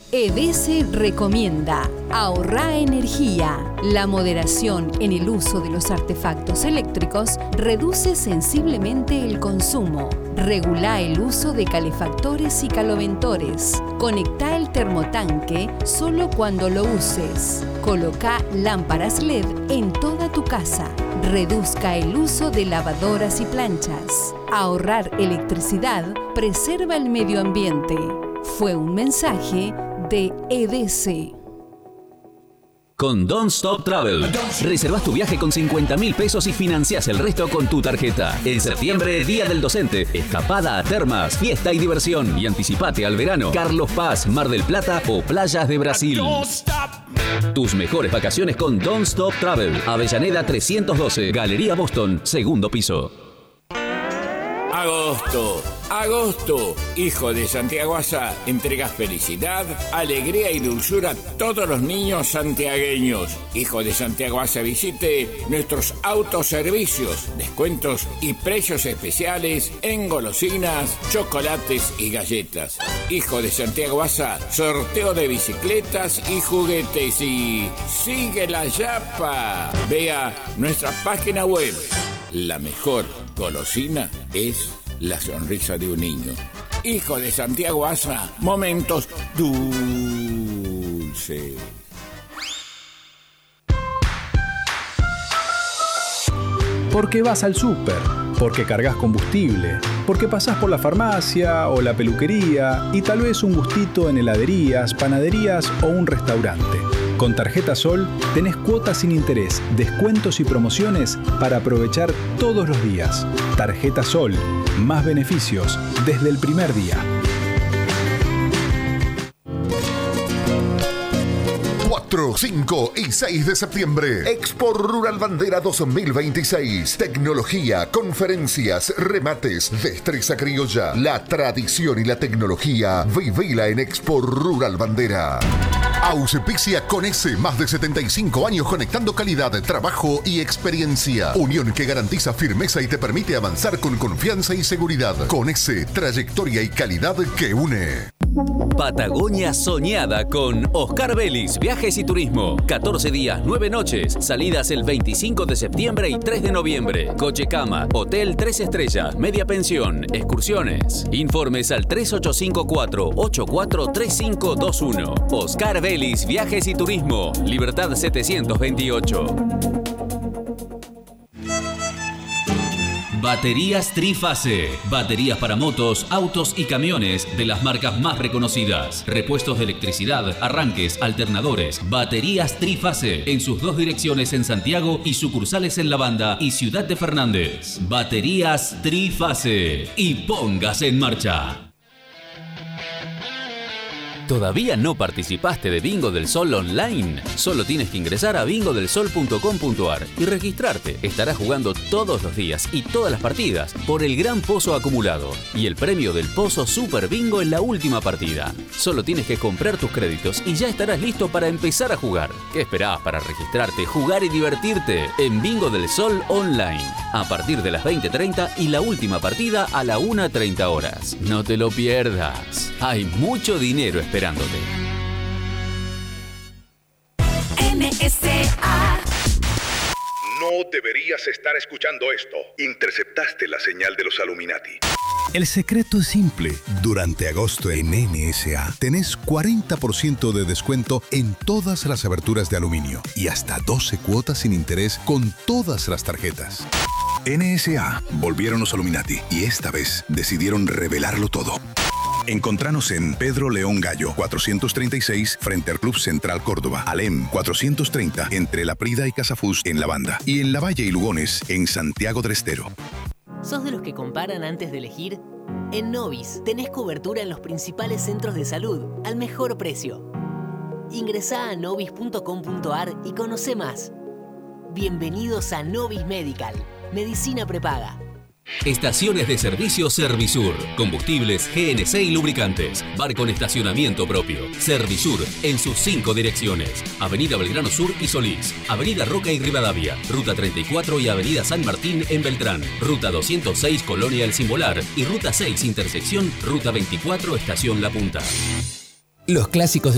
EDESE recomienda: ahorra energía. La moderación en el uso de los artefactos eléctricos reduce sensiblemente el consumo. Regula el uso de calefactores y caloventores. Conecta el termotanque solo cuando lo uses. Coloca lámparas LED en toda tu casa. Reduzca el uso de lavadoras y planchas. Ahorrar electricidad preserva el medio ambiente. Fue un mensaje de EDESE. Con Don't Stop Travel. Reservas tu viaje con 50.000 pesos y financiás el resto con tu tarjeta. En septiembre, Día del Docente, escapada a termas, fiesta y diversión. Y anticipate al verano, Carlos Paz, Mar del Plata o playas de Brasil. Tus mejores vacaciones con Don't Stop Travel. Avellaneda 312, Galería Boston, segundo piso. Agosto, hijo de Santiago Asa, entregas felicidad, alegría y dulzura a todos los niños santiagueños. Hijo de Santiago Asa, visite nuestros autoservicios, descuentos y precios especiales en golosinas, chocolates y galletas. Hijo de Santiago Asa, sorteo de bicicletas y juguetes y sigue la yapa. Vea nuestra página web. La mejor golosina es la sonrisa de un niño. Hijo de Santiago Asa, momentos dulces. Porque vas al súper, porque cargas combustible, porque pasás por la farmacia o la peluquería y tal vez un gustito en heladerías, panaderías o un restaurante. Con Tarjeta Sol tenés cuotas sin interés, descuentos y promociones para aprovechar todos los días. Tarjeta Sol, más beneficios desde el primer día. 4, 5 y 6 de septiembre. Expo Rural Bandera 2026. Tecnología, conferencias, remates, destreza criolla. La tradición y la tecnología. Vivila en Expo Rural Bandera. Auspicia Conese, más de 75 años conectando calidad, trabajo y experiencia. Unión que garantiza firmeza y te permite avanzar con confianza y seguridad. Conese, trayectoria y calidad que une. Patagonia soñada con Oscar Vélez, Viajes y Turismo. 14 días, 9 noches. Salidas el 25 de septiembre y 3 de noviembre. Coche cama, hotel 3 estrellas, media pensión, excursiones. Informes al 3854-843521. Oscar Vélez, Viajes y Turismo. Libertad 728. Baterías Trifase. Baterías para motos, autos y camiones de las marcas más reconocidas. Repuestos de electricidad, arranques, alternadores. Baterías Trifase. En sus 2 direcciones en Santiago y sucursales en La Banda y Ciudad de Fernández. Baterías Trifase. Y póngase en marcha. ¿Todavía no participaste de Bingo del Sol online? Solo tienes que ingresar a bingodelsol.com.ar y registrarte. Estarás jugando todos los días y todas las partidas por el gran pozo acumulado y el premio del Pozo Super Bingo en la última partida. Solo tienes que comprar tus créditos y ya estarás listo para empezar a jugar. ¿Qué esperabas para registrarte, jugar y divertirte en Bingo del Sol online? A partir de las 20:30 y la última partida a la 1:30 horas. No te lo pierdas. Hay mucho dinero esperándote. NSA. No deberías estar escuchando esto. Interceptaste la señal de los Illuminati. El secreto es simple. Durante agosto en NSA tenés 40% de descuento en todas las aberturas de aluminio y hasta 12 cuotas sin interés con todas las tarjetas. NSA volvieron los Illuminati y esta vez decidieron revelarlo todo. Encontranos en Pedro León Gallo, 436, frente al Club Central Córdoba. Alem, 430, entre La Prida y Casafús, en La Banda. Y en La Valle y Lugones, en Santiago del Estero. ¿Sos de los que comparan antes de elegir? En Novis tenés cobertura en los principales centros de salud al mejor precio. Ingresá a novis.com.ar y conoce más. Bienvenidos a Novis Medical, medicina prepaga. Estaciones de servicio Servisur. Combustibles, GNC y lubricantes. Bar con estacionamiento propio. Servisur en sus 5 direcciones. Avenida Belgrano Sur y Solís. Avenida Roca y Rivadavia. Ruta 34 y Avenida San Martín en Beltrán. Ruta 206 Colonia El Simbolar. Y Ruta 6 intersección Ruta 24 Estación La Punta. Los clásicos de